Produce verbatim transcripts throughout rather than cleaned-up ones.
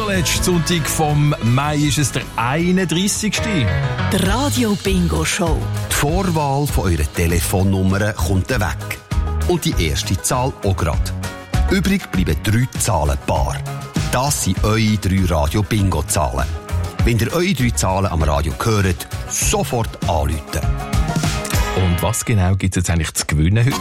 vorletzte Sonntag vom Mai ist es der einunddreissigste Die Radio Bingo Show. Die Vorwahl von eurer Telefonnummer kommt weg. Und die erste Zahl auch gerade. Übrig bleiben drei Zahlenpaar. Das sind eure drei Radio-Bingo-Zahlen. Wenn ihr eure drei Zahlen am Radio hört, sofort anrufen. Und was genau gibt es jetzt eigentlich zu gewinnen heute?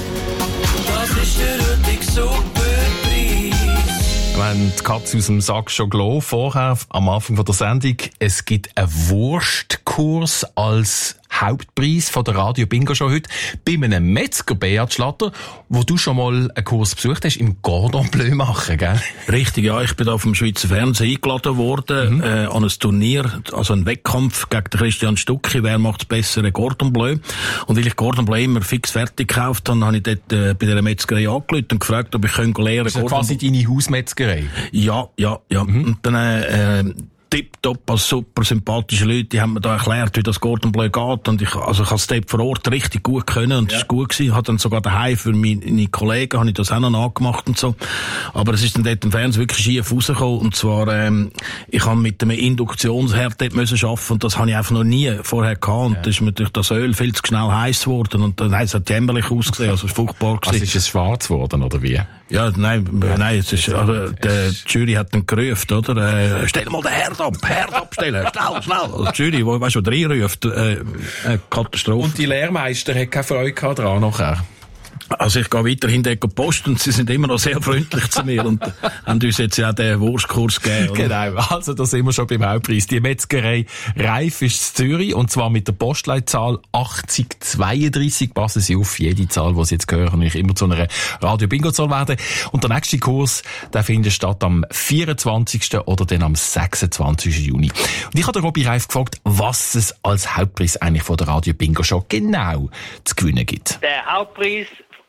Das ist der Rüttig Superpreis. Wir haben die Katze aus dem Sack schon gelassen, vorher am Anfang der Sendung. Es gibt einen Wurstkurs als Hauptpreis von der Radio Bingo Show heute bei einem Metzger, Beat Schlatter, wo du schon mal einen Kurs besucht hast, im Cordon Bleu machen, gell? Richtig, ja. Ich bin da vom Schweizer Fernsehen eingeladen worden, mhm. äh, an ein Turnier, also einen Wettkampf gegen den Christian Stucki. Wer macht das bessere Cordon Bleu? Und weil ich Cordon Bleu immer fix fertig gekauft habe, habe ich dort äh, bei dieser Metzgerei angerufen und gefragt, ob ich lernen kann. Das ist quasi deine Hausmetzgerei? Ja, ja, ja. Mhm. Und dann, äh, tipptopp, als super sympathische Leute, die haben mir da erklärt, wie das Cordon Bleu geht. Und ich, also ich habe es dort vor Ort richtig gut können und es ja. ist gut gewesen. Ich habe dann sogar daheim für meine Kollegen, habe ich das auch noch nachgemacht und so. Aber es ist dann dort im Fernsehen wirklich schief rausgekommen. Und zwar, ähm, ich habe mit einem Induktionsherd dort müssen arbeiten und das habe ich einfach noch nie vorher gehabt. Und ja. da ist mir durch das Öl viel zu schnell heiß geworden und dann hat es jämmerlich ausgesehen, also furchtbar gewesen. Also ist es schwarz geworden, oder wie? Ja, nein, ja. nein, es ist, also, die Jury hat dann gerufen, oder? Äh, stell mal den Herd ab, Herd abstellen, schnell, schnell. Also, die Jury, die, weißt du, reinruft, äh, äh, Katastrophe. Und die Lehrmeister hat keine Freude gehabt dran nachher? Also ich gehe weiterhin dort Post und sie sind immer noch sehr freundlich zu mir und haben uns jetzt ja den Wurstkurs gegeben. Oder? Genau, also da sind wir schon beim Hauptpreis. Die Metzgerei Reif ist in Zürich und zwar mit der Postleitzahl achtzig zweiunddreissig. Passen Sie auf, jede Zahl, die Sie jetzt hören, nicht immer zu einer Radio-Bingo-Zahl werden. Und der nächste Kurs, der findet statt am vierundzwanzigsten oder dann am sechsundzwanzigsten Juni. Und ich habe den Robby Reif gefragt, was es als Hauptpreis eigentlich von der Radio-Bingo-Show genau zu gewinnen gibt. Der Hauptpreis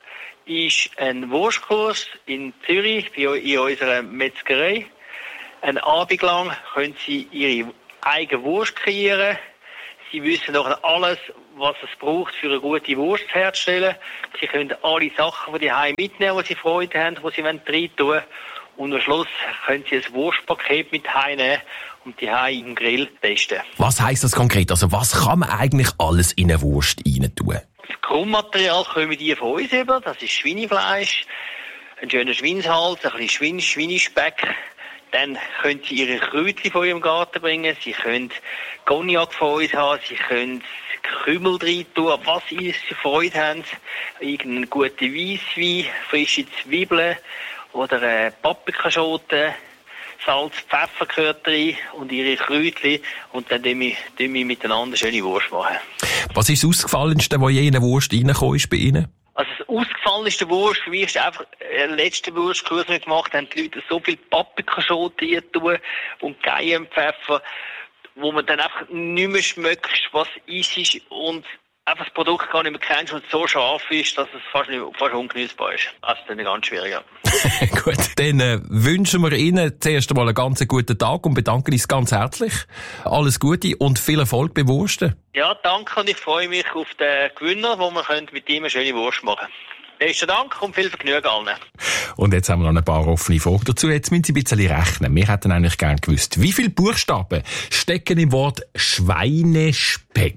ist ein Wurstkurs in Zürich, in unserer Metzgerei. Einen Abend lang können Sie Ihre eigene Wurst kreieren. Sie wissen noch alles, was es braucht, für eine gute Wurst herzustellen. Sie können alle Sachen, die Sie heim mitnehmen, wo Sie Freude haben, die Sie rein tun wollen. Und am Schluss können Sie ein Wurstpaket mit heimnehmen und die heim im Grill testen. Was heisst das konkret? Also was kann man eigentlich alles in eine Wurst rein tun? Das Grundmaterial kommen die von uns über. Das ist Schweinefleisch, ein schöner Schweinshals, ein bisschen Schwein, Schweinespeck. Dann können Sie Ihre Kräutchen von Ihrem Garten bringen. Sie können Cognac von uns haben. Sie können Kümmel rein tun, was Sie Freude haben. Irgendeinen guten Weisswein, frische Zwiebeln oder äh, Paprikaschoten. Salz, Pfeffer gehört rein und ihre Kräutchen und dann tun wir, tun wir miteinander schöne Wurst machen. Was ist das Ausgefallenste, was je in eine Wurst reingekommen ist bei Ihnen? Also das ausgefallenste Wurst für mich ist einfach der letzte Wurstkurs, den wir gemacht haben, die Leute so viel Paprikaschoten rein tun und Cayennepfeffer, wo man dann einfach nicht mehr schmeckt, was ist und einfach das Produkt gar nicht mehr kennst und so scharf ist, dass es fast, nicht, fast ungenießbar ist. Also das ist ganz schwierig, ja. Gut, dann äh, wünschen wir Ihnen zuerst einmal einen ganz guten Tag und bedanken uns ganz herzlich. Alles Gute und viel Erfolg beim Wursten. Ja, danke und ich freue mich auf den Gewinner, wo wir mit ihm eine schöne Wurst machen können. Besten Dank und viel Vergnügen allen. Und jetzt haben wir noch ein paar offene Fragen dazu. Jetzt müssen Sie ein bisschen rechnen. Wir hätten eigentlich gerne gewusst, wie viele Buchstaben stecken im Wort Schweinespeck?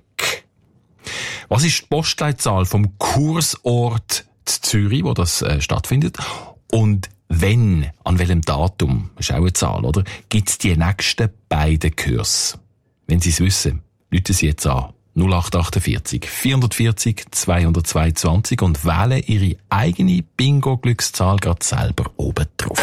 Was ist die Postleitzahl vom Kursort Zürich, wo das äh, stattfindet? Und wenn, an welchem Datum, das ist auch eine Zahl, oder? Gibt es die nächsten beiden Kurse? Wenn Sie es wissen, rufen Sie jetzt an. null acht achtundvierzig, vierhundertvierzig, zweihundertzweiundzwanzig und wählen Ihre eigene Bingo-Glückszahl gerade selber oben drauf.